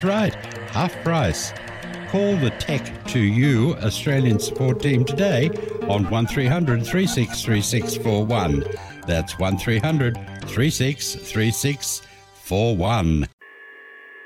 Right, half price. Call the Tech to You Australian support team today on 1300 363641. That's 1300 363641.